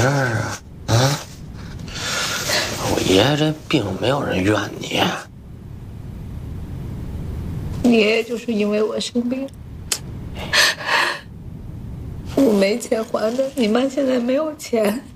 事啊？啊？我爷爷这病没有人怨你。 你爷爷就是因为我生病，我没钱还的，你妈现在没有钱。